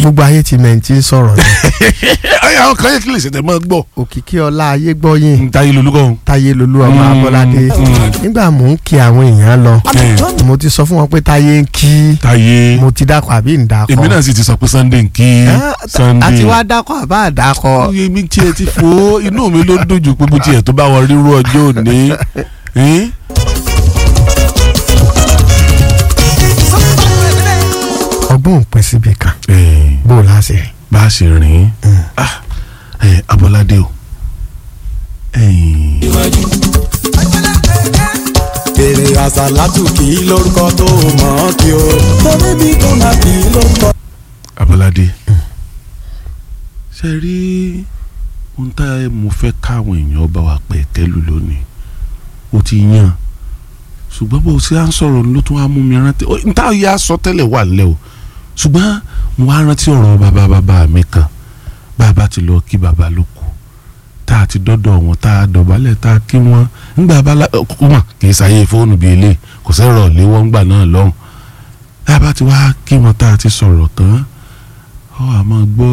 gbogbo ayé ti mẹ́ntì sọ̀rọ̀ ni. àwọn kan yẹ kí lè ṣẹ̀tẹ̀ máa gbọ́. òkìkí ọlá ayé gbọ́yìn. Táyé lolúkọ́. Táyé lolú ọmọ Abọ́ládé. nígbà mò ń kí àwọn èèyàn lọ mo ti sọ fún wọn pé Táyé ń kí. Táyé mo ti dákọ̀ àbí ń dákọ̀. èmi náà sì ti sọ pé Sunday ń kí. Sunday àti wá dákọ̀ àbá àdákọ̀. èmi tiẹ̀ ti fò inú mi ló dojú pé mo tiẹ̀ tó bá wọn rírú ọjọ́ òní. ọgbọ́n pín síbi kan bó o láṣẹ rìn. bá a ṣe rìn Abọ́ládé o. èrè àsàlátù kì í lórúkọ tó mọ̀ ọ́ kí o torí bí tó máa kì í lórúkọ. Abọ́ládé ṣe rí ohun tá mo fẹ́ káwọn èèyàn bá wa pẹ̀ kẹ́lù lónìí ó ti yàn ṣùgbọ́n bó ṣe à ń sọ̀rọ̀ ló tún wá mú mi rántí n tá yà sọ tẹ́lẹ̀ wà nílẹ̀ o ṣùgbọ́n mo wá rántí ọ̀rọ̀ bàbá mi kan bàbá ti lọ kí bàbá ló kù tá a ti dọ́dọ̀ wọn tá a dọ̀bálẹ̀ tá a kí wọn ńgbà bá kúmọ̀ kì í ṣàyè fóònù bíi ilé kò sẹ́rọ̀ léwọ́ ńgbà náà lọ́hùn bàbá ti wá kí wọn tá a ti sọ̀rọ̀ tán ọ àmọ́ gbọ́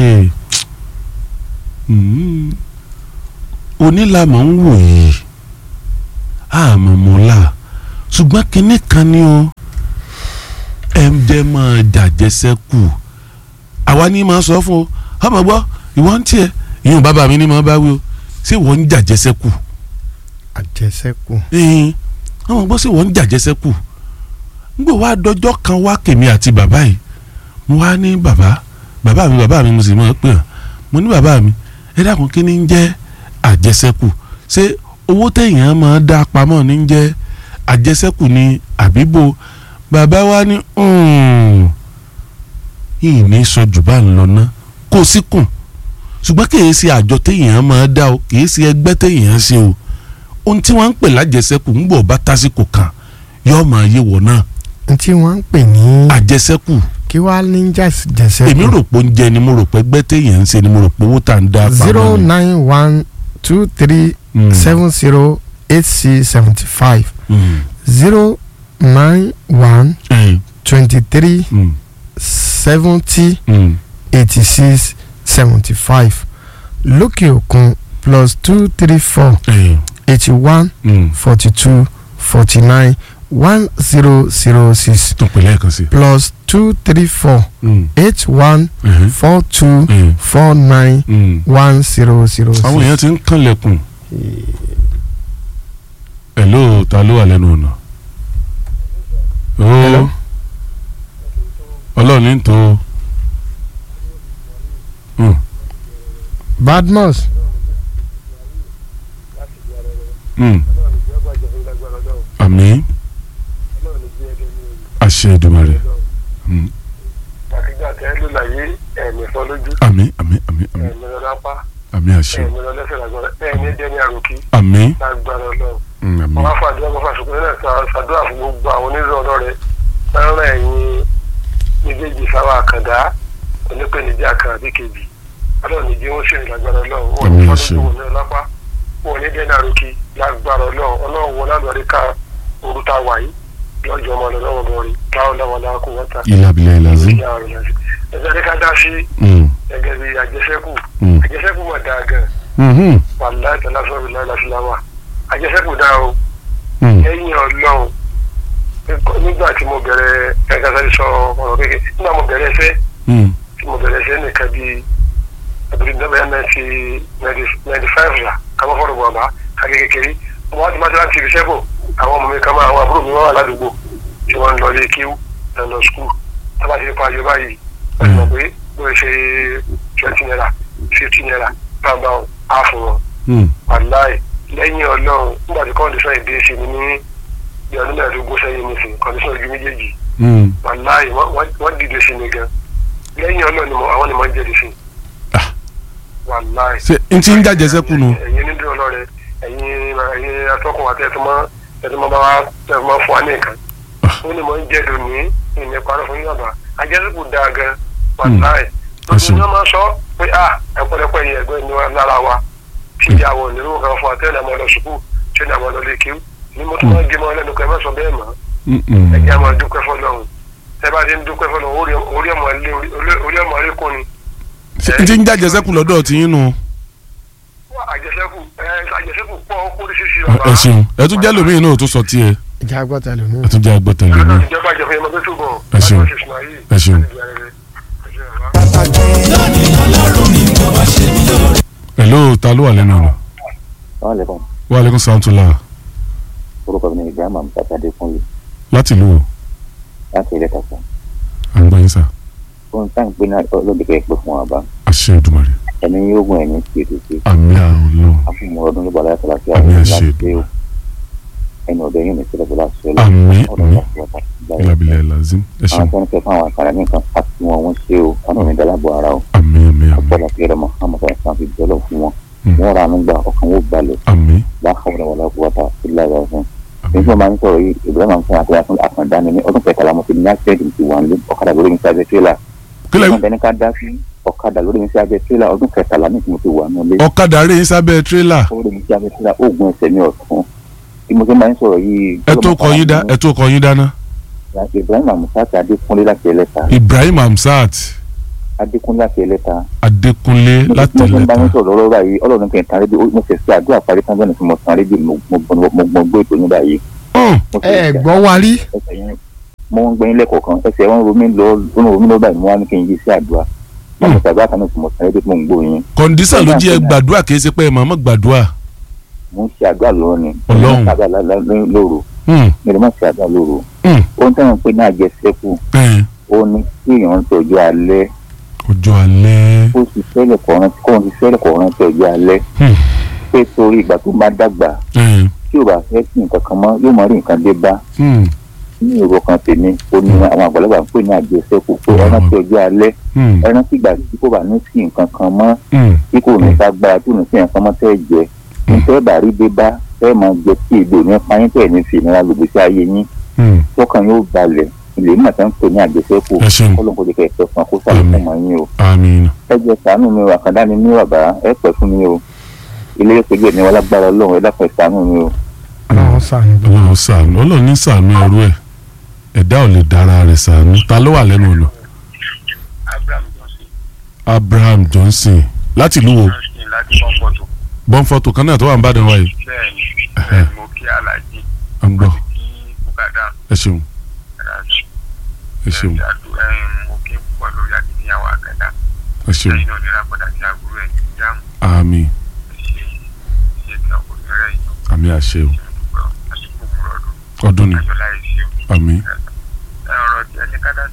onílàmọ̀ ń wò yìí àmọ́ mọ́lá ṣùgbọ́n kinní kan ni o jẹ́ máa jàjẹsẹ́kù àwa ní máa sọ fún o ọmọ gbọ́ ìwọ́n tiẹ̀ ìyún bàbá mi ní máa bá wí o ṣé wọ́n ń jàjẹsẹ́kù. àjẹsẹ́kù. ọmọ gbọ́ ṣé wọ́n ń jàjẹsẹ́kù nígbà wá dọjọ́ kan wá kèmí àti bàbá yìí mo wá ní bàbá mi mo sì máa pè hàn mo ní bàbá mi ẹ dákun kí ni ń jẹ́ àjẹsẹ́kù ṣé owó téèyàn máa dá pamọ́ ní ń jẹ́ àjẹsẹ́kù ní àbíbò bàbá wa ní yìí ní sọ jù bá ń lọ ná kó sí kùn ṣùgbọ́n kì í ṣe àjọ téèyàn máa dá o kì í ṣe ẹgbẹ́ téèyàn ṣe o ohun tí wọ́n ń pè lájẹsẹ́kù ń bọ̀ bá tásìkò kan yóò máa yé wọ̀ náà. ohun tí wọ́n ń pè ní. àjẹsẹ́kù. kí wàá ní jẹsẹ́kù. èmi rò pé oúnjẹ ni mo rò pé ẹgbẹ́ téèyàn ń ṣe ni mo rò pé owó tà ń dá pamọ́ ni. 091237675 091 23 70 86 75 lókè òkun +234 81 42 49 1006 tó pèlè kan sí +234 81 42 49 1006. àwọn èèyàn ti ń kànlẹ̀kùn. hello ta ló wà lẹ́nu ọ̀nà. Hello. ọlọ́run ní tó. Badmus. àmín àṣẹ Èdùmàrè. àtijọ́ àti ẹ̀lú láyé ẹ̀mí fọ́ lójú. àmín àmín àmín àmín ẹ̀mí lọ lápá. àmín àṣẹ. ẹ̀mí lọ lẹ́sẹ̀ lágbára ẹ̀mí dẹ́ni àròkí. àmín. lágbára Ọlọ́run. àmín. wọ́n á fàdúrà wọ́n fàṣùkú náà ṣàdúrà fún gbogbo àwọn onírọ̀ ọlọ́rẹ̀ fẹ́ràn ẹ̀yìn méjèèjì sáwà àkàndá onípèníjà kan àbí kejì Ọlọ́run ní jẹ́ wọ́n ṣe ìlágbára Ọlọ́run wọ́n ní fọ́dún wọn ní ọlápá wọn ní dẹ́ni àròkí lágbára Ọlọ́run wọn lálùbáríkà orúta wáyé lọ́jọ́ ọmọ lọ́wọ́ bọ̀rí káwọn dáwọn láàkó wọ́ta. ìlàbílẹ̀ ìlàzí. ẹ̀jẹ̀ ní ká dá sí ẹ̀gẹ́ bí àjẹsẹ́kù mọ̀ dáa gan wàláì tẹ̀lá sọ́ọ̀bì láìláṣíláwà àjẹsẹ́kù dáa o ẹ̀yìn Ọlọ́run nígbà tí mo bẹ̀rẹ̀ ẹ̀ka sáré sọ ọ̀rọ̀ kékeré nígbà mo bẹ̀rẹ̀ ẹsẹ̀ nìkan bíi abirindọ́bẹ̀yà 95 la kábọ̀ fọ́ọ̀rọ̀ bọ̀ọ̀bá kékeré wọ́n ti máa ti láti ibiṣẹ́ bò àwọn ọmọ mi kan máa àwọn àbúrò mi wọ́n wà ládùúgbò tí wọ́n ń lọ ilé kíw lọ skul tábà ti pa ayọ̀ báyìí wọ́n ti mọ̀ pé bó ṣe 20 naira 50 naira bàbá á fún wọn. wàláì lẹ́yìn Ọlọ́run nígbà tí kọ́ndíṣọ́n ìdí sí ni ní bí ọdún mẹ́ẹ̀ẹ́dógún sẹ́yìn ní sìn kọ́ndíṣọ́n ojú méjèèjì wàláì wọ́n dìde sí ni gan lẹ́yìn Ọlọ́run ni àwọn ni wọ́n jẹ́ di sí. wàláì. ṣe n ti ń jàjẹsẹ́kù nù. ẹ̀yin nídìí ọlọ́rẹ̀ ẹ̀yin atọ́kùn àti ẹ̀tùmọ̀ bá wa fún wa ní nǹkan ó ní mọ̀ ń jẹ́ dùn ní ìní parọ́ fún yàrá àjẹsẹ́kù dáa gan wàláì lóṣù náà máa sọ pé ẹ̀pọ̀lọpọ̀ ẹ̀yìn ẹ̀gbẹ́ ni wọn lára wa tí ìyá àwọn onírúurú kan fún àtẹ́lẹ̀ àmọ́ lọ sùkúù tí ó ní àwọn ọlọ́lẹ̀ kíw ní mo tún máa ń gé mọ́ lẹ́nu kẹ́ mọ́ sọ bẹ́ẹ̀ mọ́ ẹ̀jẹ̀ àmọ́ dúpẹ́ fọlọ́run ẹ bá ti ń dúpẹ́ fọlọ́run orí ọmọ rí kún ni. ti ń jàjẹ́ sẹ́kù lọ́dọ̀ tí yín nù. àjẹsẹ́kù pọ̀ oríṣiríṣi ọ̀la. ẹ ṣeun ẹ tún jẹ́ lómi náà tó sọ tiẹ̀. ìjà agbọ́ta lómi. ẹ tún jẹ́ agbọ́ta lómi. ìjọba ìjọba ẹ̀mọ́ tó túbọ̀. ẹ ṣeun ẹ ṣeun. hello ta ló wà lẹ́nu ọ̀nà. wa aleykum salaam tula. orúkọ mi ni Ibrahim Amsat Adékúnlé. láti ìlú wo. láti ilé kàṣà. à ń gbọ́ yín sà. ohun tá à ń pè náà lóde kẹ́ ẹ pé fún wa bá. àṣẹ Èdùmàrè. ẹni yóò gún ẹni tí ètò sí. àmì àrùn a fún mi ọdún nígbà láti láti àmì àwọn àṣẹ láti Èdùmàrè. ẹni ọ̀dọ́ yìí ní sílẹ̀ tó láti ṣe àmì ọ̀dọ́ àmì láti wọ́pọ̀. ìlàbílẹ̀ lazim ẹ àwọn ṣeun. tó ń fẹ́ fún àwọn àkàrà nìkan àti wọn ṣe o wọn ò ní dálábọ̀ ara o. àmì àmì àmì ọ̀pọ̀lọpọ̀ fi rẹ̀ mọ́ àmọ́ sàn fi jọlọ fún wọn. wọ́n ra nígbà ọkàn wó balẹ̀ àmì láhàwọ̀lẹ̀ wọlé wọ́tà sílẹ̀ rẹ̀ fún. èyí tó máa ń sọ̀rọ̀ yìí Ibrahim Amsat àkàndá ni ní ọdún kẹtàlá mo ti ní àṣẹ́yìn ti wà ní ọ̀kadà lórí mi sí abẹ́ tírélà. kílẹ̀ ọ̀dẹ̀ ní ká dá sí ọ̀kadà lórí mi sí abẹ́ tírélà ọdún kẹtàlá ní mo ti wà ní ilé. ọ̀kadà rẹ̀ yín sábẹ́ tírélà. lórí mi sí abẹ́ tírélà oògùn ẹsẹ̀ mi ọ̀tún. bí mo ti máa ń sọ̀rọ̀ yìí. ẹ tó kọ yín dáná. Ibrahim Amsat Adékúnlé láti Ẹlẹ́ta. Ibrahim Amsat Adékúnlé láti Ẹlẹ́ta. Adékúnlé láti mo ti ń bá yín Ẹlẹ́ta. sọ̀rọ̀ lọ́rọ̀ báyìí ọlọ́run kì í tan rédíò mo fẹ́ sí àdúrà parí tán bẹ́ẹ̀ ni mo tan rédíò mo gbọ́ ètò ní báyìí. ẹ gbọ́ wa rí. mo ń gbẹ́yìn lẹ́kọ̀ọ̀kan ẹsẹ̀ wọn romi lọ báyìí mo wá ní kí n yí sí àdúrà. mo ti àdúrà kan náà mo tan rédíò mo ń gbọ́ yín. kọ̀ǹdísà ló jẹ́ gbàdúrà kì í ṣe pé màmá gbàdúrà. mo ń ṣe àdúrà lọ́wọ́ ni. Ọlọ́run. mo ń ṣe àdúrà lóru. mi ò má ṣe àdúrà lóru. ohun tí wọ́n ń pè ní àjẹsẹ́kù ó ní kí èèyàn ń tọ́jú alẹ́ ọjọ́ alẹ́. ó sì fẹ́lẹ̀ kọ̀ọ̀rán tí ọjọ́ alẹ́ pé torí ìgbà tó bá dàgbà tí ò bá fẹ́ sí nǹkan kan mọ́ yóò mọ rí nǹkan dé bá ní èrò kan tèmi ó ní àwọn àgbàlagbà ń pè ní àjẹsẹ́kù pé ẹran tí ọjọ́ alẹ́ ẹran tí ìgbà tí kò bá ní sí nǹkan kan mọ́ tí kò ní sagbára tí ò ní sí nǹkan mọ́ tẹ́ jẹ nítorí bá rí dé bá tẹ́ máa jẹ tí èdè ní fáyín tẹ̀ ní fi ìnira lògbé sí ayé yín tọkàn yóò balẹ̀ ilé ìmọ̀ tó ń pè ní àjẹsẹ́kù kọ́lọ́kọ́ lè kẹ́ ẹ̀fẹ́ fún akóso àlùkò mọ́ yín o. àmín. ẹ jẹ́ ṣàánú mi o àkàndá ni mí bàbá ẹ pẹ́ fún mi o ilé ìpèjì ẹ̀mí wọn lágbára Ọlọ́run ẹ dákun ẹ ṣàánú mi o. Ọlọ́run ṣàánú. Ọlọ́run ṣàánú Ọlọ́run ní ṣàánú ẹrú ẹ̀ ẹ̀dá ò lè dára rẹ̀ ṣàánú ta ló wà lẹ́nu ọ̀nà. Abraham Johnson láti ìlú wo. bọ́ǹfọ̀tò kan náà tó wà ń bàdàn wáyé. bẹ́ẹ̀ni mo kí alájí. à ń gbọ́. kí bùkádà. ẹ ṣeun. ẹ ṣeun. mo kí púpọ̀ lórí akitiyan wa àkàndá. ẹ ṣeun. ẹ̀yin náà nira padà sí àbúrò ẹ̀ ní jáàmù. àmín. ṣe kí ọkọ̀ nírẹ̀ yìí. àmín àṣẹ o. àsìkò múlò ọdún ni. àjọlá yìí ṣe o. àmín. ọ̀rọ̀ tí ẹni kádà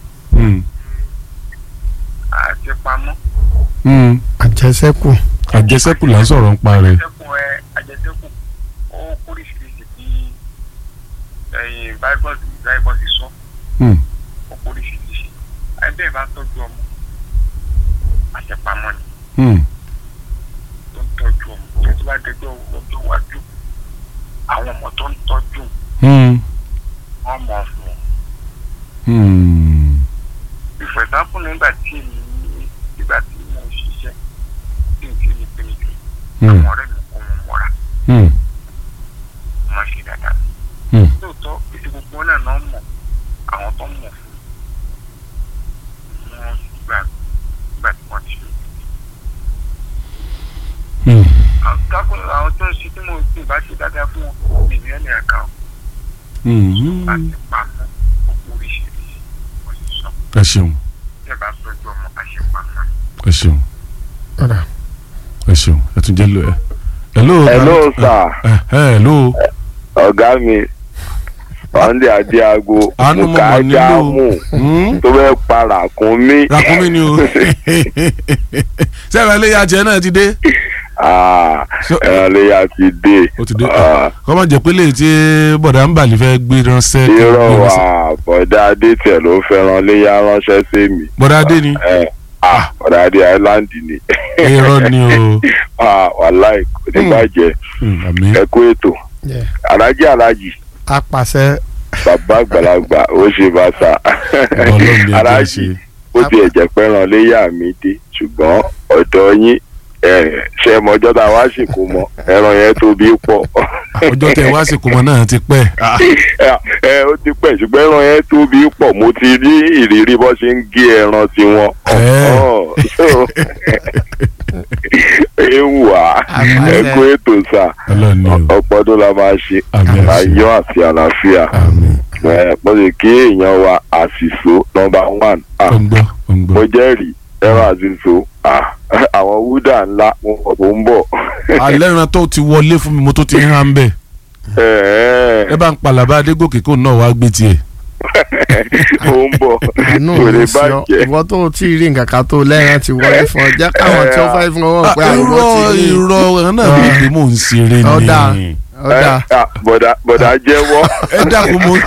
àti pamọ́. àjẹsẹ́kù. àjẹsẹ́kù là ń sọ̀rọ̀ ń pa rẹ̀. àjẹsẹ́kù ó kórìṣìíríṣìí bí ẹ̀yìn báíbọ̀ ti sọ. ó kórìṣìíríṣìí ẹgbẹ́ bá tọ́jú ọmọ àṣepamọ́ ni. tó ń tọ́jú ọmọ tó ti bá dẹjọ́ lọ́jọ́ wájú àwọn ọmọ tó ń tọ́jú wọ́n mọ̀ fún wọn. ìfọ̀ ìsáfún nígbà tí mo ń ṣiṣẹ́ tí n ti ní pínpín àwọn ọ̀rẹ́ mi kò mọ̀ mọ́ra wọ́n ṣe dáadáa. lóòótọ́ èsì gbogbo náà náà mọ̀ àwọn tó mọ̀ fún wọn gbà tí wọ́n ti ṣe. àwọn tó ń ṣe tí mo ti bá ṣe dáadáa fún wọn mi ní ẹni ẹ̀ka ọ̀ àti pamọ́ gbogbo oríṣiríṣi wọ́n ti sọ. ẹ ṣeun. tí ẹ bá tọ́jú ọmọ àṣepamọ́. ẹ ṣeun. ẹ ṣeun ẹ tún jẹ́ lọ ẹ. hello sir. hello. ọ̀gá mi ọ̀ndé adéago mukajamu tó bẹ́ẹ̀ pa ràkúnmí. ràkúnmí ni o. sẹ́wọ̀n eléyà tiẹ̀ náà ti dé. eléyà ti dé. ó ti dé kọ́mọ jẹ́ pé léyìí tí bọ̀dà ń bàlí fẹ́ gbé ránṣẹ́. irọ́ wa bọ̀dà adé tiẹ̀ ló fẹ́ràn léyà ránṣẹ́ sí mi. bọ̀dà adé ni. bọ̀dà adé island ni. irọ́ ni o. wàláì kò ní bàjẹ́ ẹ kú ètò alájì. apàṣẹ. bàbá àgbàlagbà ó ṣe bàtà alájì ó tiẹ̀ jẹ́ pẹ́ràn léyà mi dé ṣùgbọ́n ọ̀dọ̀ yín ṣe mọ́jọ́ tá a wá sìnkú mọ́ ẹran yẹn tóbi pọ̀. ọjọ́ tẹ wá sìnkú mọ́ náà ti pẹ́. ó ti pẹ́ ṣùgbọ́n ẹran yẹn tóbi pọ̀ mo ti rí ìrírí bó ṣe ń gé ẹran tiwọn. ewu à ẹ kú ètò sà ọ̀pọ̀ ọdún la máa ṣe ayọ̀ àti àlàáfíà mo lè kí èèyàn wa àṣìṣó #1 mo jẹ́rìí ẹran àṣìṣó àwọn wúdà ńlá mo ń bọ̀. alẹ́ ìran tó ti wọlé fún mi mo tó ti ń hàn bẹ́ẹ̀ ẹ bá ń palàbá Adégòkè kó náà wá gbé tiẹ̀. ó ń bọ̀ kò lè bàjẹ́. ìwọ tó ti rí nǹkan kan tó lẹ́yìn ti wọlé fún ọ jẹ́ káwọn tí ó fẹ́ fún ọwọ́ pé àwọn ti rí. irọ́ náà ló dé mò ń ṣeré ni. ọ̀dà bọ̀dà jẹ́wọ́. ẹ dákun mo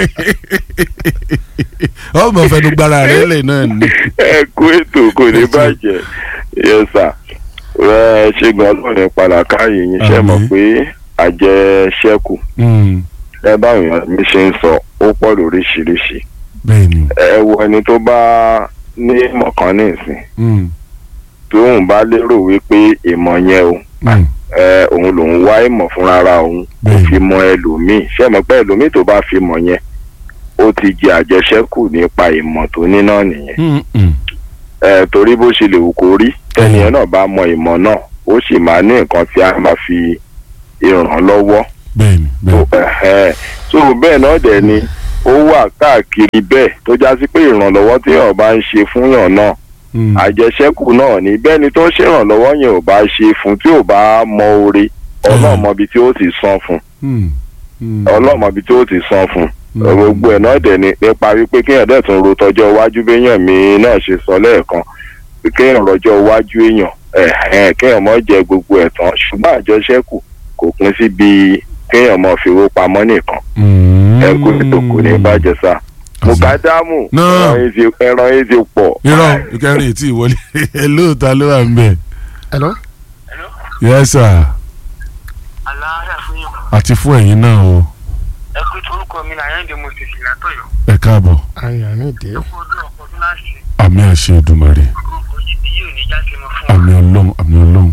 ọmọ fẹnu gbára rẹ lẹ náà ni. ẹ kú ètò kò ní bàjẹ́ yẹ́sà ṣẹ́gun ọlọ́run padà káyé yín ṣe mọ̀ pé àjẹṣẹ́kù ẹ báwọn èèyàn mi ṣe ń sọ ó pọ̀ lóríṣiríṣi ẹ wo ẹni tó bá ní ìmọ̀ kan ní ìsìn tóun bá lérò wípé ìmọ̀ yẹn o òun lòun wá ìmọ̀ fúnra òun kò fi mọ ẹlòmíì ṣé mọ̀ pé ẹlòmíì tó bá fi mọ̀ yẹn ó ti jẹ àjẹṣẹ́kù nípa ìmọ̀ tó ní náà nìyẹn torí bó ṣe lè wù kó rí tẹ́niyẹn náà bá mọ ìmọ̀ náà ó sì máa ní nǹkan tí a máa fi ìrànlọ́wọ́ so bẹ́ẹ̀ náà dẹ̀ ni ó wà káàkiri bẹ́ẹ̀ tó já sí pé ìrànlọ́wọ́ tí èèyàn bá ń ṣe fún yàn náà àjẹṣẹ́kù náà ni bẹ́ẹ̀ ni tó ṣèrànlọ́wọ́ yẹn ò bá ṣe fún tí ò bá mọ oore ọlọ́mọbi tí ó ti san fún ọlọ́mọbi tí ó ti san fún gbogbo ẹ̀ náà dẹ̀ ni nípa wípé kéèyàn dẹ̀ tún ro tọjọ́ iwájú béèyàn mi náà ṣe sọ lẹ́ẹ̀kan kéèyàn rọjọ́ iwájú èèyàn kéèyàn mọ́ jẹ gbogbo ẹ̀ tán ṣùgbọ́n àjẹṣẹ́kù kò pín síbi kéèyàn mọ́ fi owó pamọ́ nìkan ẹ kú ètò kò ní bàjẹ́ sá mùkádàmù ẹran èzè pọ̀. irọ́ ìkẹrin tí ìwọlé lóòótọ́ ló wà ń bẹ̀. hello. yes sir. àlàáfíà fún yín. àti fún ẹ̀yin náà o. ẹ kú orúkọ mi náà Ayọ̀ǹde mo sì sì látọ̀yọ́. ẹ káàbọ̀. Ayọ̀ǹde. ẹ kú ọdún ọ̀pọ̀ ọdún láti. àmì àṣẹ Èdùmàrè. orúkọ yìí ò ní jáde mọ́ fún wa. àmì Ọlọ́run àmì Ọlọ́run.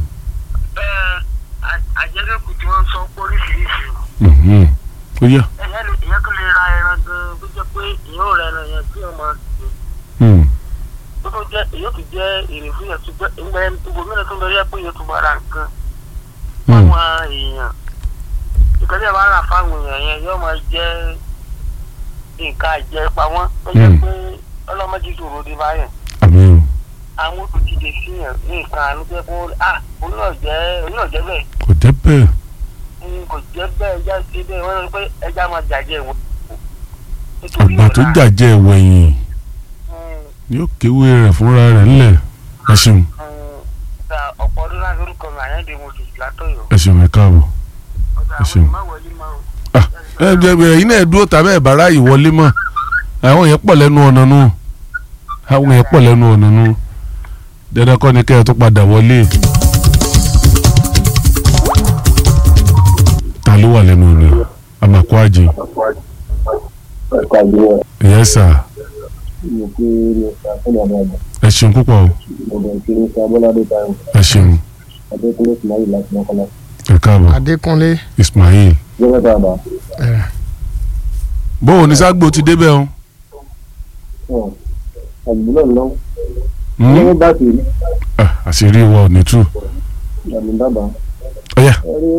àjẹsẹ́kù tí wọ́n sọ pé oríṣiríṣi. ó yá. ìyẹn tó lè ra ẹran gan tó jẹ́ pé ìyẹn ò rẹ ẹran yẹn tí wọ́n máa ṣe. tó jẹ́ èyí tó jẹ́ èrè fún yẹn tó jẹ́ ìgbà gómìnà tó ń bẹ yẹ pé yẹn tó máa ra nǹkan. fáwọn èèyàn ìkànnì àbá rà fáwọn èèyàn yẹn yóò máa jẹ́ nǹkan àjẹpamọ́ tó jẹ́ pé ọlọ́mọdé sòrò dé báyẹn. àwọn tó ti dè sí yẹn ní nǹkan àánú jẹ́ pé òun náà jẹ́ bẹ́ẹ̀. kò jẹ́ bẹ́ẹ̀. kò jẹ́ bẹ́ẹ̀ ẹja ṣe bẹ́ẹ̀ wọ́n ní pé ẹja máa jàjẹ́ ìwọ̀n. àgbà tó jàjẹ́ ìwẹ̀yìn yóò kéwé rẹ̀ fúnra rẹ̀ ńlẹ̀ ẹ ṣeun. ọ̀pọ̀ ọdún láti orúkọ mi Àyọ̀ǹde mo sì látọ̀yọ́. ẹ ṣeun ẹ káàbọ̀ ẹ ṣeun. ẹ̀yin náà dúró tàbí ẹ̀ bàrá ìwọlé mọ́ àwọn yẹn pọ̀ lẹ́nu ọ̀nà nù àwọn yẹn pọ̀ lẹ́nu ọ̀nà nù dandan kọ́ ni kẹ́ ẹ tó padà wọlé. ta ló wà lẹ́nu ọ̀nà àmàkù àjè. yes sir. ẹ ṣeun púpọ̀ o. ẹ ṣeun. ẹ káàbọ̀. Adékúnlé Ismail. bóò ní ságbo ti débẹ̀ o. àṣírí wọ ní tù. ọ̀yà.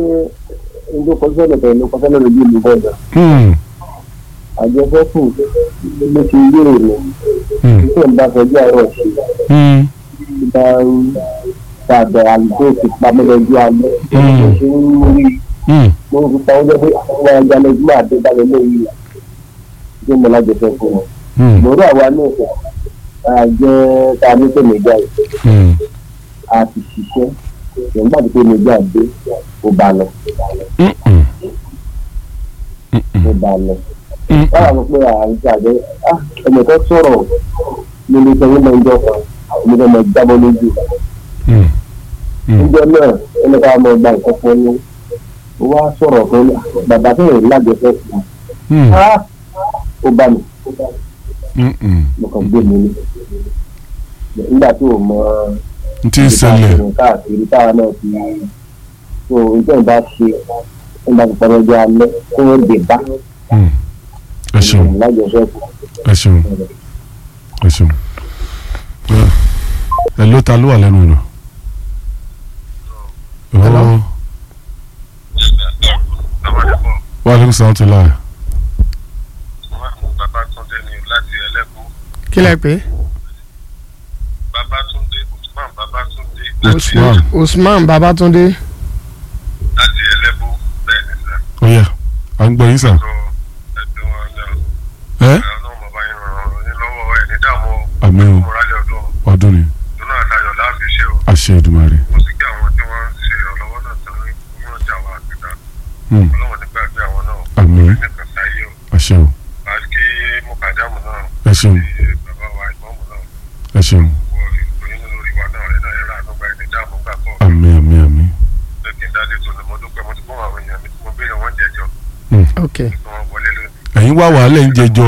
àjẹsẹ́kù ló ti yé èrò tó ń bá fẹjú àárọ̀ ṣe bá tàbí àlùkò ti pamọ́ lọ́jọ́ alẹ́ tó ṣe ń rí mo fi pa ọjọ́ pé àwọn ajá lọ́jọ́ àdébálẹ̀ lórí tó mọ̀ lájẹsẹ́kù wọn. lórí àwa náà àjẹ ta ní pé méjà yìí a ti ṣiṣẹ́ nígbà tó pé méjà dé ó bá lọ. ó bá lọ. báwo pé àìsàn àjẹ ẹnì kan sọ̀rọ̀ mo lè sọ yín lọ ìjọ kan mo lè mọ jábọ́ lójú. níjọ náà ẹnì kan mọ gba nǹkan fún yín ó wá sọ̀rọ̀ kan bàbá tó yẹ lájẹsẹ́ fún ó bá mi mo kàn gbé mi ní nígbà tí ò mọ tí ń ṣẹlẹ̀ káàkiri táwa náà ti so ìjọba bá ṣe nígbà tó pọn ọjọ́ alẹ́ kó wọ́n dé bá. ẹ ṣeun ẹ ṣeun ẹ ṣeun ẹ ló ta ló wà lẹ́nu ọ̀nà. aleykum salaam tó láàyè. Babátúndé ni láti Ẹlẹ́bú. kí lẹ pé. Babátúndé Usman Babátúndé. Usman Babátúndé. láti Ẹlẹ́bú bẹ́ẹ̀ ni sà. ó yá à ń gbọ́ yín sà. tó ẹ̀dùn wọn náà. ọlọ́run bàbá yín ràn yín lọ́wọ́ ẹ̀ ní dààmú. àmín o mọ̀rálẹ̀ ọdún ni. ọdún náà tayọ̀ láàfi ṣe o. àṣẹ Èdùmàrè. mo sì kí àwọn tí wọ́n ń ṣe ìrànlọ́wọ́ náà tán ní wọ́n jà wá àgbẹ̀dá. ọlọ́run nígbà gbé àwọn náà. àmín nìkan sáyé o. àṣẹ o. àti mọ̀kàdámù náà. ẹ ṣeun bàbá wa ìmọ̀ọ́mù náà. ẹ ṣeun. ìròyìn lórí wa náà ẹ̀ náà yẹra àdúgbà ẹ̀ ní dáàmú gbà kọ́. àmín àmín àmín. lẹ́kìn dáadé tó ní mo dúpẹ́ mo ti fún àwọn èèyàn mi tí mo béèrè wọ́n jẹjọ́. ok. tí wọ́n wọlé lónìí. ẹ̀yin wá wàhálẹ̀ ń jẹjọ.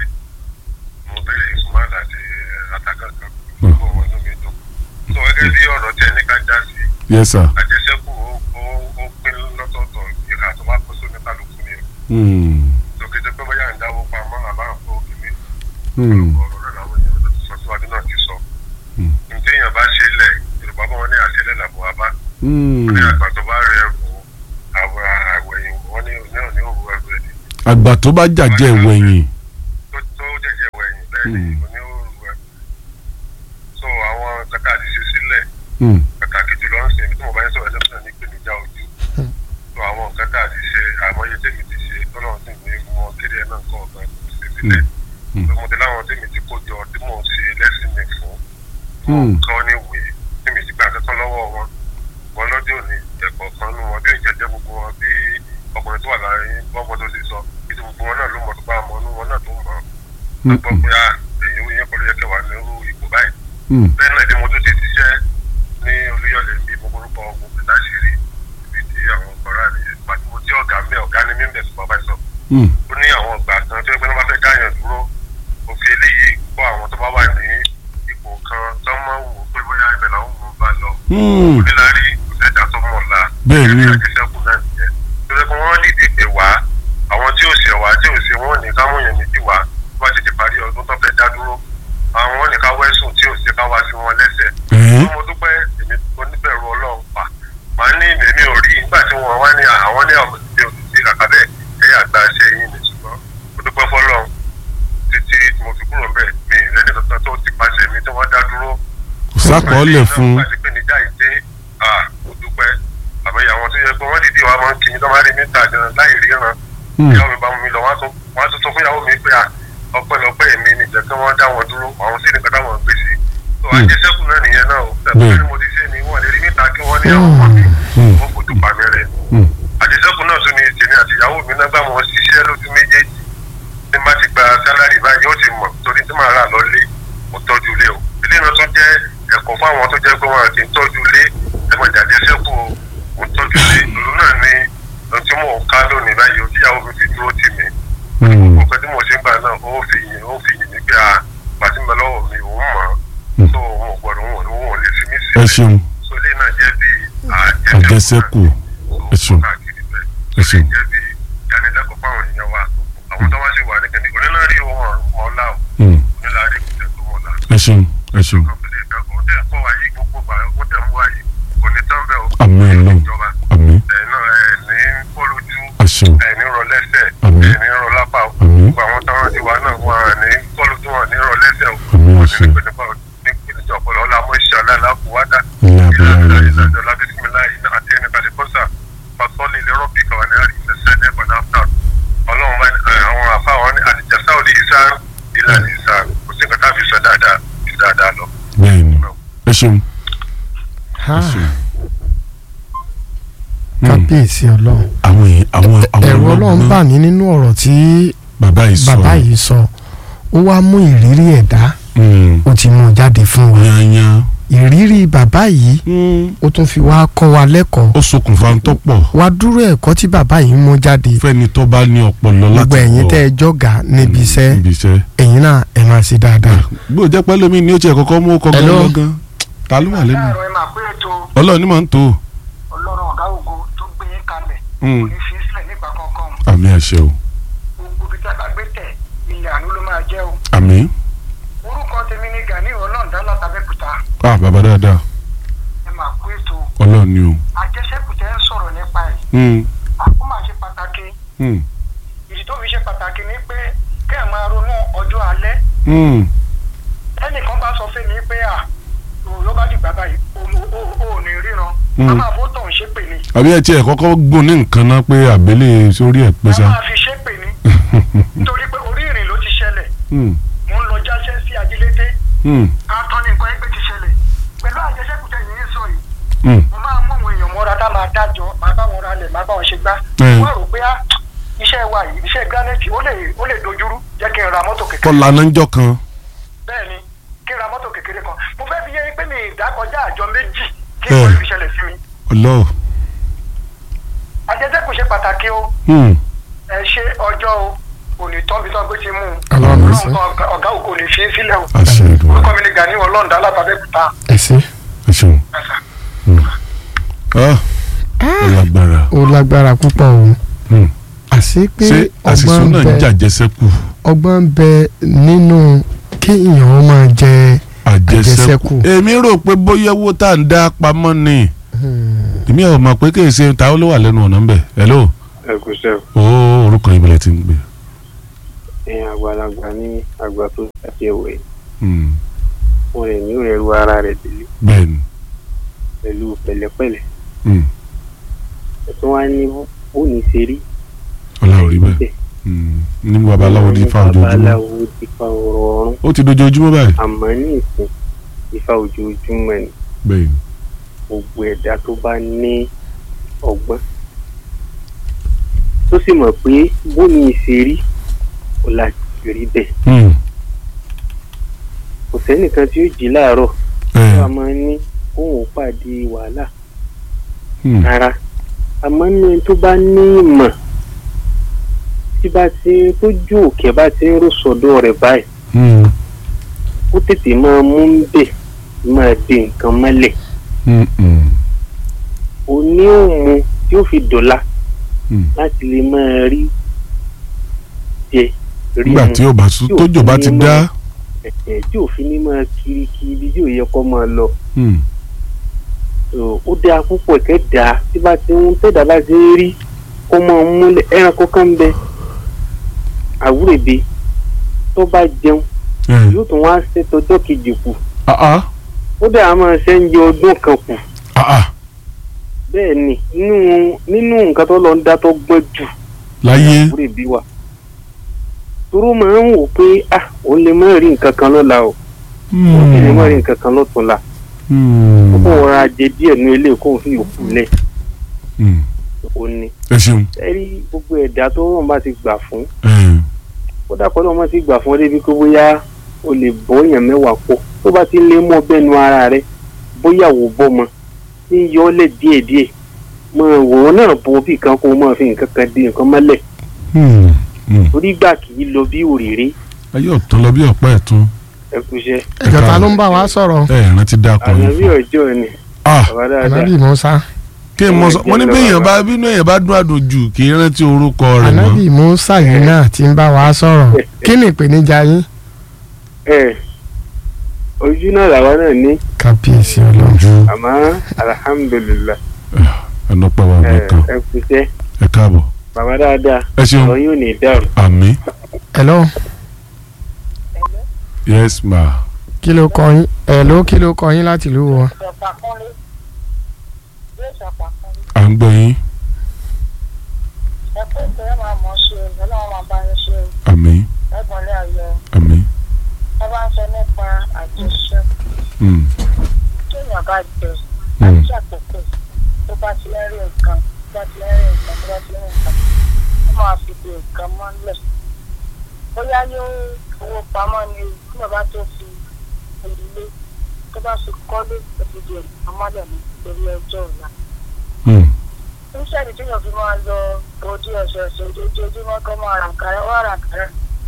mo béèrè ìsúnmáàlà àti àtàkàkàn gbogbo wọn inú mi dùn. tó gẹ́gẹ́ bí ọ̀rọ̀ tẹ ní ká já sí. yes sir. àjẹsẹ́kù ó pín lọ́tọ̀ọ̀tọ̀ ìhà tó bá kó sóní kálukú ni o. tó kété pé bóyá ń dáwó pamọ́ àbá àpò kìíní. ọ̀rọ̀ náà làwọn èèyàn tó ti sọ síwájú náà ti sọ. ǹjẹ́ èèyàn bá ṣe lẹ̀ Yorùbá bọ́ wọn ní àṣẹlẹ̀ làbọ̀ àbá. wọ́n ní àgbà tó bá rẹ̀ ẹ̀rù àwẹ̀yìn wọ́n ní òní òwú ẹ̀rù ẹ̀ ni. àgbà tó bá jàjẹ́ ìwẹ̀yìn. tó jẹjẹ wẹ̀yìn bẹ́ẹ̀ ni òní òwú ẹ̀rù. so àwọn kàkà àti ṣe sílẹ̀ pàtàkì jùlọ ń sìn tí mo bá ń sọ̀rọ̀ ẹlẹ́sìn ní ìpèníjà ojú. so àwọn kàkà àti ṣe àmọ́yé tèmi ti ṣe tọ́lọ́ sì ní mọ kéde ẹ̀ náà kọ́ ọ̀gá ṣe sílẹ̀. mo ti láwọn tèmi ti kó jọ tí mò ń ṣe lẹ́sìn mi fún. kọ́ ní ìwé tèmi ti gbà kẹ́kọ̀ọ́ lọ́wọ́ wọn. wọn lọ́jọ́ òní ẹ̀kọ́ kan nù wọn bí ìjẹ́jẹ́ gbogbo wọn bí ọkùnrin tó wà láàrin bọ́ọ̀bọ́ tó ti sọ bí ti gbogbo wọn náà ló mọ̀ tó bá mọ̀ nù wọn náà tó mọ̀. a gbọ́ pé ẹ̀yin òye kọ́ ló yẹ kẹwàá ní irú ipò báyìí. bẹ́ẹ̀ náà ni mo tún ti ṣiṣẹ́ ní Olúyọ̀lé bí mo gbórúkọ ọkùnrin láṣìírí ibi tí àwọn ọ̀rá mi pàtó mo tí ọ̀gá ní mímbẹ̀ supervisor. ó ní àwọn ọgbà kan tó yẹ pé wọ́n bá fẹ́ dáyàn dúró òfin eléyìí kó àwọn tó bá wà ní ipò kan tó mọ̀ wò pé bóyá ibẹ̀ làwọn mú bá lọ. onílárí ẹ̀dá tó mọ̀ la ẹ̀rí àjẹsẹ́kù náà nìyẹn. tó yẹ kó wọ́n nídìí pé wá àwọn tí ò ṣe wá tí ò ṣe wọ́n ní kámúyàn méjì wá wá ti ti parí ọdún tó fẹ́ dá dúró àwọn ní ká wẹ́sùn tí ò ṣe ká wá sí wọn lẹ́sẹ̀. mo dúpẹ́ èmi oníbẹ̀rù Ọlọ́run pa màá ní èmi ò rí nígbà tí wọ́n wá ní àwọn ní àwọn ìdílé òṣìṣẹ́ kàkà bẹ́ẹ̀ ẹ̀yà àgbà ṣe yín ni ṣùgbọ́n mo dúpẹ́ fọ́lọ́run títí mo fi kúrò bẹ́ẹ̀ mi lẹ́ni tuntun tó ti pàṣẹ mi tí wọ́n dá dúró. sàkọọ́lẹ̀ fún. mo dúpẹ́ àbẹ̀yẹ àwọn tó yẹ pé wọ́n dìde wa máa ń kí mi tó máa rí mi tà gan láì ríran ìyàwó mi bá mú mi lọ wọ́n á tún sọ fún ìyàwó mi pé ọpẹ́lọpẹ́ èmi nìjẹ́ kí wọ́n dá wọn dúró àwọn sí nìkan táwọn ń gbèsè tó àjẹsẹ́kù náà nìyẹn náà ó tẹ̀lé bí mo ti ṣe ni wọ́n lè rí níta kí wọ́n ní àwọn ọmọ mi wọ́n kò tó pa mí rẹ̀ àjẹsẹ́kù náà tún ní tèmi àti ìyàwó mi náà gbà wọ́n ṣiṣẹ́ lójú méjèèjì ní bá ti gba sálárì báyìí ó ti mọ̀ torí tí màá rà lọ lé mo tọ́jú lé o ilé náà tún jẹ́ ẹ̀kọ́ fáwọn tó jẹ́ pé wọn kì í tọ́jú lé ẹ̀mọ̀ ìjàjẹsẹ́kù mo tọ́jú lé ìlú náà ní ohun tí mò ń ká lónìí báyìí òjíyàwó mi fi dúró tì mí gbogbo nǹkan tí mo ṣe ń gbà náà ó fi yìn ní pé pàtí mi lọ́wọ́ mi òun mọ̀ tó òun ò gbọ́dọ̀ òun ò lè fi mí sí ẹ ṣeun so ilé náà jẹ́ bí àjẹsẹ́kù ẹ ṣeun ẹ ṣeun jẹ́ bí ìdánilẹ́kọ̀ọ́ fáwọn èèyàn wa àwọn tó wá sí wà ní kẹ́ni onílárí ohun mọ́lá o onílárí kò tẹ̀ tó mọ́lá. ẹ ṣeun ẹ ṣeun. àmín Ọlọ́run àmín. àṣeun. ẹni rọ lẹ́sẹ̀ ẹni rọ lápá o gbogbo àwọn táwọn ti wá náà wọn ní kọlu tí wọn ní rọ lẹ́sẹ̀ o wọn ní nípìnlẹ̀ ọpọlọ ọlọmọ iṣẹ́ aláàlákùwádà ìlànà lábísímilá àti ẹni kàlíkọsà pàtọ́lì lérò bí kàwọn ní àrí ìfẹsẹ̀ ní ẹ̀bọ̀n náà Ọlọ́run bá àwọn àfa wọn ní àdìjàsá òde ìsàn ìlànà ìsàn kò sí nǹkan táàbí sọ dáadáa ju dáadáa lọ. bẹ́ẹ̀ni ẹ ṣeun. kábíyèsí Ọlọ́run àwọn ẹ̀rù Ọlọ́run bà mí nínú ọ̀rọ̀ tí bàbá yìí sọ ó wá mú ìrírí ẹ̀dá ó ti mú jáde fún wa ìrírí bàbá yìí ó tún fi wá kọ́ wa lẹ́kọ̀ọ́ ó ṣokùnfà tó pọ̀ wá dúró ẹ̀kọ́ tí bàbá yìí mú jáde fẹ́ni tó bá ní ọpọlọ láti gbogbo ẹ̀yin tẹ́ ẹ jọ̀gá níbi iṣẹ́ ẹ̀yin náà ẹ máa ṣe dáadáa. gbọ́dọ̀ jẹ́ pẹ́ lómi ni ó tiẹ̀ kọ́kọ́ mú ọkọ̀ gan-an ta ló wà lẹ́nu Ọlọ́run ni màá ń tó Ọlọ́run ọ̀gá ògo tó gbé yín kalẹ̀ kò ní fi sílẹ̀ nígbà kankan. àmín àṣẹ o. gbogbo ibi tá a bá gbé tẹ̀ ilẹ̀ àánú ló máa jẹ́ o. àmín. orúkọ tèmi ni Gani Ọlọ́ọ̀dá látàbẹ́kúta. bàbá dáadáa. ẹ máa kú ètò. Ọlọ́run ni o. àjẹsẹ́kù tẹ́ ń sọ̀rọ̀ nípa ẹ̀. ó máa ṣe pàtàkì. pàtàkì ni pé kí ẹ máa ronú ọjọ́ alẹ́. ẹnìkan bá sọ fún mi pé ló bá dìgbà báyìí o ní ríran a máa bó tọ̀ ń ṣépè ni. àbí ẹ tiẹ̀ kọ́kọ́ gùn ní nǹkan náà pé àbẹ́lẹ̀ sórí ẹ̀ pẹ́sà. a máa fi ṣépè ni nítorí pé orí ìrìn ló ti ṣẹlẹ̀ mo ń lọ jáṣẹ́ sí ajílété atọ́ni nǹkan ẹgbẹ́ ti ṣẹlẹ̀ pẹ̀lú àjẹsẹ́kù tẹ̀yìn ń sọ yìí mo máa mú àwọn èèyàn mọ́ra tá máa dájọ́ máa bá wọn ralẹ̀ máa bá wọn ṣe gbá wọ́n rò pé iṣẹ́ wa yìí iṣẹ́ granite ó lè dojúrú jẹ́ kí n ra mọ́tò kékeré. kọ́lá náà ń jọ kan. bẹ́ẹ̀ni kí n ra mọ́tò kékeré kan mo fẹ́ fi yé pé mi ìdákọjá àjọ méjì kí n kọ́ ìfiṣẹ́lẹ̀ sí mi. ọlọ́ọ̀. àjẹsẹ́kù ṣe pàtàkì o ẹ ṣe ọjọ́ o òní tọ́bi tó gbé ti mú un ọ̀gá òkò ní fi sílẹ̀ o orúkọ mi ni Gani Ọlọ́ọ̀dá alábàbẹ́kúta. ẹ ṣeun. ó lágbára púpọ̀ o àṣé pé ọgbọ́n ń bẹ nínú kéèyàn máa jẹ àjẹsẹ́kù. èmi rò pé bóyá owó tá à ń dá pamọ́ ni èmi ò mọ̀ pé kì í ṣe ta ó ló wà lẹ́nu ọ̀nà ń bẹ̀. hello. ẹ kò sẹ́ o. orúkọ ìbílẹ̀ ti ń gbé. àgbàlagbà ní àgbà tó ṣàṣewé wọn rẹ̀ ní rẹ̀ ru ara rẹ̀ délé. bẹ́ẹ̀ni. pẹ̀lú pẹ̀lẹ́pẹ̀lẹ́. ẹ̀tún wá ní ó ní ṣe rí. ọlá ò rí bẹ́ẹ̀ ní babaláwo di ifá ojoojúmọ́. babaláwo di ifá ọ̀rọ̀ ọ̀run. ó ti dojoojúmọ́ báyìí. àmọ́ ní ìsìn ifá ojoojúmọ́ ni. bẹ́ẹ̀ni. gbogbo ẹ̀dá tó bá ní ọgbọ́n tó sì mọ̀ pé bó ní ìṣe rí ó láti rí bẹ́ẹ̀. kò sẹ́nìkan tí ó jí láàárọ̀ wọ́n máa ń ní kóun pàdé wàhálà rárá àmọ́ ní tó bá ní ìmọ̀ tí bá ti tójú òkè bá ti ń rò sọ́dọ̀ rẹ̀ báyìí ó tètè máa mú ń bẹ̀ máa de nǹkan mọ́lẹ̀ òní òmu tí ó fi dọ̀la láti lè máa rí jẹ rí mu nígbà tí tójò bá ti dá tí òfin ní máa kiri bí yóò yẹ kó máa lọ ó dáa púpọ̀ kẹ́dàá tí bá ti ń tẹ́dàá bá ti rí kó máa múlẹ̀ ẹranko kan bẹ àwúrẹ̀bẹ tó bá jẹun yóò tún wá ṣe tọjọ́ kejì kù ó dáa máa ṣe ń jẹ ọdún kan kù bẹ́ẹ̀ ni nínú nǹkan tó lọ ń dá tó gbọ́n jù láyé àwúrẹ̀bẹ wa toró máa ń wò pé ó lè má rí nǹkan kan lọ́la o ó sì lè má rí nǹkan kan lọ́túnla ó kò rọra jẹ díẹ̀ ní ilé kó fi òkú lẹ̀ ó ní. ẹ ṣeun. ẹ rí gbogbo ẹ̀dá tó wọ́n bá ti gbà fún ó dàpọ̀ náà wọ́n ti gbà fún ọ débi pé bóyá o lè bọ́ èèyàn mẹ́wàá pọ̀ tó bá ti lé mọ́ bẹ́nu ara rẹ bóyá wò bọ́mọ ní yọ ọ́ lẹ̀ díẹ̀díẹ̀ máa wò ó náà bọ́ bí kan kó o máa fi nǹkan kan di nǹkan mọ́lẹ̀ torí gbà kì í lọ bí òrèrè. ayé ọ̀tún lọ bí ọ̀pá ẹ̀tún. ẹ kú iṣẹ́. ìjọba ló ń bá wa sọ̀rọ̀. ẹ rántí dákọ̀ yìí. ànábì ọjọ́ ni. ànábì Mùsá. kí n mọ sọ wọn ní bínú èèyàn bá dún àdójù kì í rántí orúkọ rẹ̀ mọ́. ànábì Mùsá yìí náà ti ń bá wa sọ̀rọ̀ kí ni ìpèníjà yín. ojú náà làwa náà ní. kábíyèsí Ọlọ́run. àmọ́ alhamdulillah. ẹnu pa wà gbọ́ kan. ẹ kú iṣẹ́. ẹ káàbọ̀. bàbá dáadáa. ẹ ṣeun. ọ̀rọ̀ yóò ní dàrú. àmín. hello. yes ma. kí ló kọ yín kí ló kọ yín láti ìlú wọn. à ń gbọ́ yín. ẹ kó ìpínlẹ̀ máa mọ̀ ṣe ọlọ́run máa bá yín ṣe. àmín. ẹgbọ̀nlé ayọ̀. àmín. ẹ bá ń sọ nípa àjẹsẹ́kù. kéèyàn bá jẹ àti àkókò tó bá ti lẹ́rìí nǹkan tó bá ti lẹ́rìí nǹkan ó máa fi di nǹkan mọ́lẹ̀. bóyá yóò owó pamọ́ ni tí bàbá tó fi ilé tó bá fi kọ́lé òdìdí nǹkan mọ́lẹ̀ nítorí ọjọ́ ọ̀la. níṣẹ́ni tí yóò fi máa lọ ojú ọ̀sẹ̀ọ̀sẹ̀ ojoojúmọ́ kọ́ máa rà kárẹ́ wá rà kárẹ́.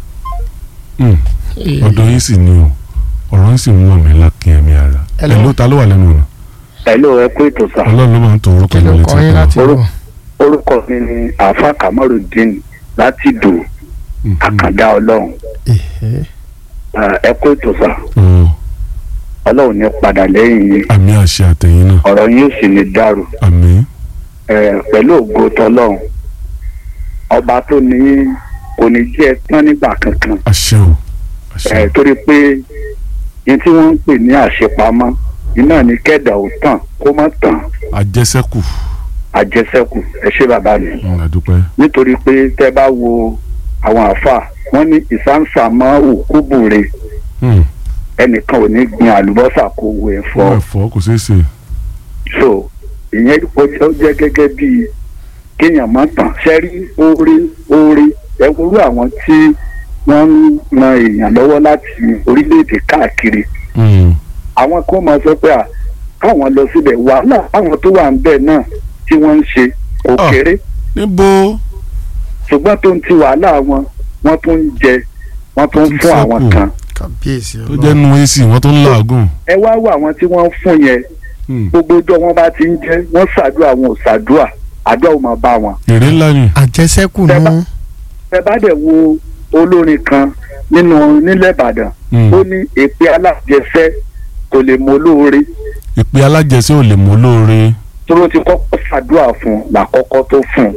ọ̀dọ̀ yín sì ni o ọ̀rọ̀ yín sì ń wọ̀ mí lákìn ẹ̀mí ara. ẹ̀ ló ta ló wà lẹ́nu ọ̀nà. Hello, ẹ kú ètò sá. Ọlọ́run ló máa ń tọ orúkọ mi létí kan. orúkọ mi ni àáfà Kamarudeen láti dò àkàndá Ọlọ́run. ẹ kú ètò sá. Ọlọ́run ní padà lẹ́yìn yín. àmín àṣẹ àtẹ̀yìn náà. ọ̀rọ̀ yín sì ní dàrú. àmín. pẹ̀lú ògo tọlọ́run ọba tó ní kò ní jẹ́ tán nígbà kankan. àṣẹ o. torí pé ní tí wọ́n ń pè ní àṣepamọ́ iná ní kẹ́dà ò tàn kó má tàn. àjẹsẹ́kù. àjẹsẹ́kù ẹ ṣé bàbá mi. nítorí pé tẹ́ bá wo àwọn àáfàá wọ́n ní ìsáǹsàmọ́ òkúbùre ẹnìkan ò ní gbin àlùbọ́sà kó wo ẹ̀fọ́. ẹ̀fọ́ kò ṣeé ṣe. so ìyẹn ó jẹ́ gẹ́gẹ́ bíi kéèyàn má tàn ṣẹ́rí orí ẹ̀wúrú àwọn tí wọ́n ń ran èèyàn lọ́wọ́ láti orílẹ̀-èdè káàkiri. àwọn kan máa sọ pé káwọn lọ síbẹ̀ wàhálà àwọn tó wà ń bẹ̀ náà tí wọ́n ń ṣe kò kéré. níbo. ṣùgbọ́n tó ń ti wàhálà wọn wọ́n tún ń jẹ wọ́n tún ń fún àwọn kan. tó jẹ́ nu ac wọ́n tún ń làágùn. ẹ wá wọ àwọn tí wọ́n ń fún yẹn gbogbo ọjọ́ wọn bá ti ń jẹ́ wọ́n ṣàdúrà wọn ò ṣàdúrà àdúrà ò máa bá wọn. èrè ńlá ni. àjẹsẹ́kù nù. ẹ bá dẹ̀ wo olórin kan nílẹ̀ Ìbàdàn ó ní èpè alájẹsẹ́ kò lè mọ olóore. èpè alájẹsẹ́ ò lè mọ olóore. tó ti kọ́kọ́ ṣàdúrà fún làkọ́kọ́ tó fún.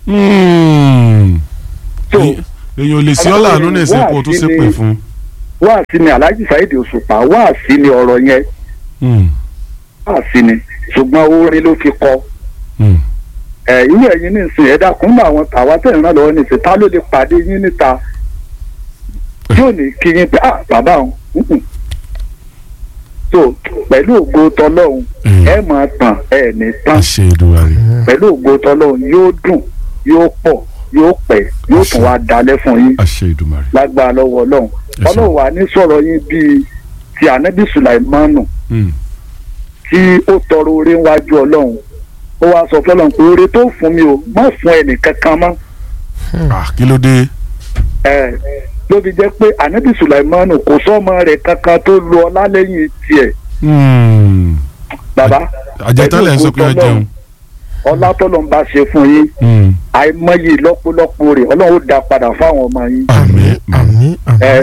èèyàn ò lè sí ọ́là àánú nẹ̀sẹ̀ kó o tún ṣépè fún. wáàsí ni Alhaji Saheed Òṣùpá wáàsí ni ọ̀rọ̀ yẹn wáàsí ni ṣùgbọ́n orin ló fi kọ. irú ẹ̀yin ní ìsìn ẹ̀dá kún mọ́ àwọn tàwa tẹ̀ ń rán lọ́wọ́ ní ìsìn ta ló lè pàdé yín níta yóò ní kí yín pé bàbá òun tó pẹ̀lú ògo tọlọ́hun ẹ máa tàn ẹ ní tán pẹ̀lú ògo tọlọ́hun yóò dùn yóò pọ̀ yóò pẹ́ yóò tún wá dalẹ̀ fún yín lágbára lọ́wọ́ ọlọ́run ọlọ́run wà ní sọ̀rọ̀ yín bíi ti ànábì Sùláìmánù tí ó tọrọ oore wájú ọlọ́run ó wá sọ fọlọ́run pé oore tó fún mi o má fún ẹnì kankan mọ́. kí ló dé. ló fi jẹ́ pé ànábì Sùláìmánù kò sọ́mọ rẹ̀ kankan tó lu ọlá lẹ́yìn tiẹ̀. bàbá àjẹtálẹ̀ sọ pé ó jẹun. ọlá tọ́lọ́ ń bá ṣe fún yín àìmọye lọ́pọ̀lọpọ̀ rẹ̀ ọlọ́run ó dá padà fáwọn ọmọ yín. àmín.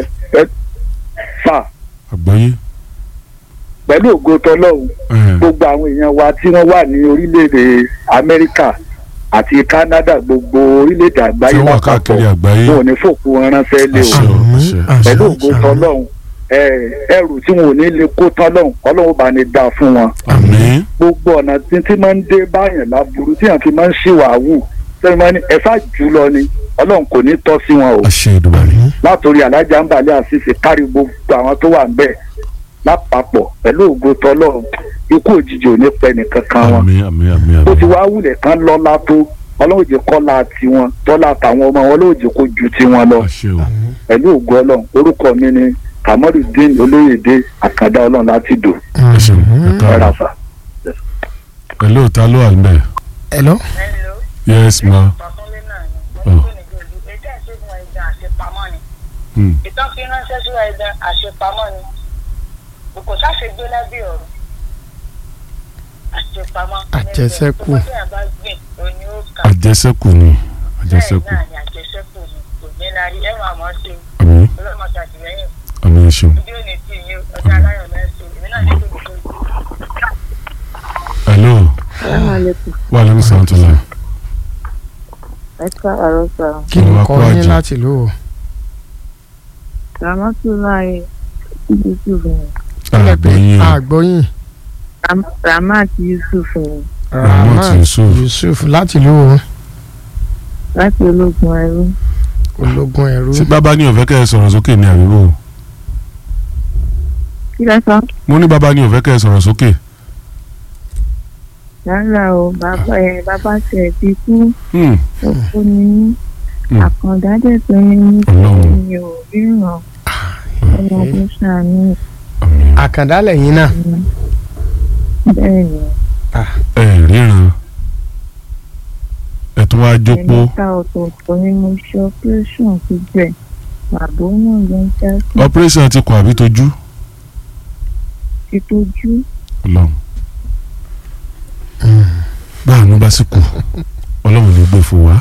fà. àgbáyé. pẹ̀lú ògo tọ́lọ́run gbogbo àwọn èèyàn wa tí wọ́n wà ní orílẹ̀-èdè Amẹ́ríkà àti Canada gbogbo orílẹ̀-èdè àgbáyé lápapọ̀ wọn ò ní fòkú ránṣẹ́ lé o pẹ̀lú ògo tọ́lọ́run ẹrù tí wọn ò ní lè kó tán lọ́hùn ọlọ́run bá ní dáa fún wọn. gbogbo ọ̀nà tí máa ń dé báyàn láburú tí yàn fi máa ń ṣìwàwù sẹ́yìn máa ń ní ẹ̀fà jù lọ ni ọlọ́run kò ní tọ́ sí wọn o. látòrí alájà ń balẹ̀ àṣìṣe kárí gbogbo àwọn tó wà ń bẹ̀ lápapọ̀ pẹ̀lú ògo tọ́lọ́run ikú òjijì ò ní pẹ́ nìkankan wọn. ó ti wá wulẹ̀ kan lọ́lá tó ọlọ́run jẹ́ kọ́lá tiwọn tọ́lá tàwọn ọmọ wọn ọlọ́run jẹ́ kó ju tiwọn lọ pẹ̀lú ògo ọlọ́run orúkọ mi ni Kamarudeen Olóyèdé Àkàndá ọlọ́run láti dò. hello ta ló wà níbẹ̀. hello. yes ma. ìtàn fi ránṣẹ́ sí ẹ̀dá àṣepamọ́ ni kò ṣàṣegbé lábẹ́ ọ̀rọ̀ àṣepamọ́. àjẹsẹ́kù. àjẹsẹ́kù ni àjẹsẹ́kù. àjẹsẹ́kù ni kò ní lárí ẹ̀ máa mọ̀ ṣe ọlọ́mọ ṣàtìlẹ́yìn. àmín ṣe. hello. wa aleykum salaam tó la. ẹ ká àárọ̀ sá. kí ni kọ́ yín láti lò ó. Ramatullahi Yusuf ni. àgbọ̀yìn. Ramat Yusuf ni. Ramat Yusuf láti lò ó. láti ológun ẹrú. ológun ẹrú. tí bàbá ní ọ̀fẹ́ kẹ́ ẹ sọ̀rọ̀ sókè ní àríwó. kí lẹ sọ. mo ní bàbá ní ọ̀fẹ́ kẹ́ ẹ sọ̀rọ̀ sókè. rárá o bàbá tiẹ̀ ti kú. òkú ni àkàndá dẹ̀ pé mi ò ríran ọmọ ọdún sàánú. àkàndá lẹ́yìn náà. bẹ́ẹ̀ ni. ẹ ríran ẹ tún wáá jókòó. ẹ̀mẹ́ta ọ̀tọ̀ọ̀tọ̀ ni mo ṣe operation ti bẹ̀ bàbá náà ló ń já sí. operation ti kọ àbí tojú. ti tojú. Ọlọ́run báàánú bá sì kù Ọlọ́run ló gbé fún wa.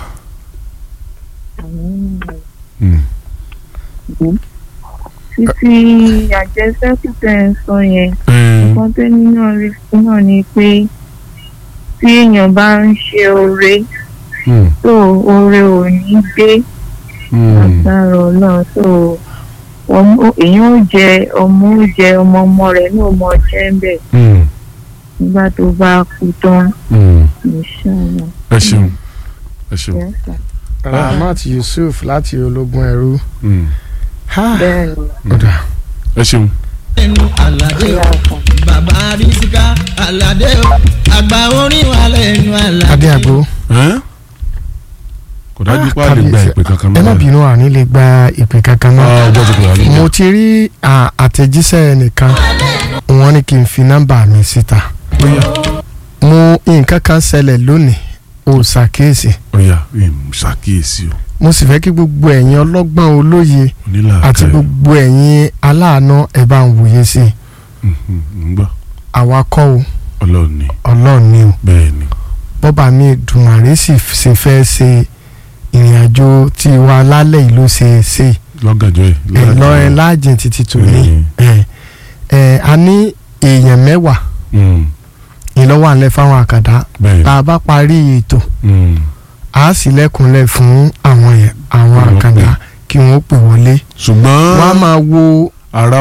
títí àjẹsẹ́kù tẹ̀ ń sọ yẹn nǹkan tẹ́ni náà rí fún náà ni pé tí èèyàn bá ń ṣe oore tó oore ò ní dé agbára Ọlọ́run so èèyàn ó jẹ ọmọ rẹ̀ ní ọmọ jẹ́ ń bẹ̀ nígbà tó bá kú tán inshallah. ẹ ṣeun ẹ ṣeun. Yes, sir. Rahmat Yusuf láti ológun ẹrú. bẹ́ẹ̀ni. ọ̀dà. ẹ ṣeun. ẹnu Àlàdé bàbá Àrísíká Àlàdé àgbà orin wà lẹ́nu Àlàdé. adé àgbo. kò dájú pé a lè gba ìpè kankan náà. ẹ má bínú àní lè gba ìpè kankan náà. ọjọ́ ti pè wá lóko. mo ti rí àtẹ̀jíṣẹ́ nìkan wọ́n ní kí n fi nọ́mbà mi síta. mo nǹkan kan ṣẹlẹ̀ lónìí o ṣàkíyèsí. ọ̀yà ṣàkíyèsí o. mo sì fẹ́ kí gbogbo ẹ̀yin ọlọ́gbọ́n olóye àti gbogbo ẹ̀yin aláàánú ẹ̀ bá ń wòye sí i. àwa kọ́ o Ọlọ́run ni o. bẹ́ẹ̀ni. bọ́ba mi Dùmarè sì ṣe fẹ́ ṣe ìrìn àjò tí wa lálẹ́ yìí ló ṣe ṣe. lọ́gàjọ́ ẹ̀. lọ́rẹ́ láàjìn títí tòní. a ní èèyàn 10 ìlọ́wọ́ àlẹ́ fáwọn àkàndá tá a bá parí ètò a sì lẹ́kùnlẹ̀ fún àwọn àkàndá kí wọ́n pè wọlé. ṣùgbọ́n wọ́n á máa wo ara